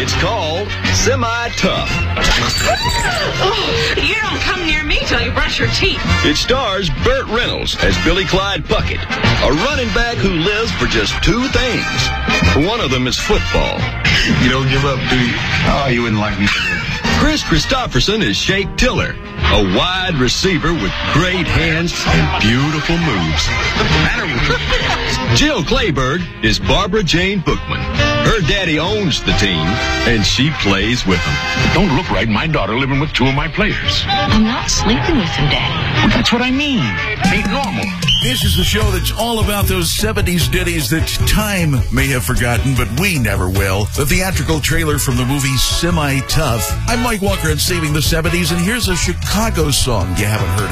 It's called Semi-Tough. You don't come near me till you brush your teeth. It stars Burt Reynolds as Billy Clyde Puckett, a running back who lives for just two things. One of them is football. You don't give up, do you? Oh, you wouldn't like me. Chris Christopherson is Shake Tiller, a wide receiver with great hands and beautiful moves. Jill Clayburgh is Barbara Jane Bookman. Her daddy owns the team, and she plays with them. It don't look right, my daughter living with two of my players. I'm not sleeping with him, Daddy. Well, that's what I mean. Ain't normal. This is the show that's all about those 70s ditties that time may have forgotten, but we never will. The theatrical trailer from the movie Semi-Tough. I'm Mike Walker at Saving the 70s, and here's a Chicago song you haven't heard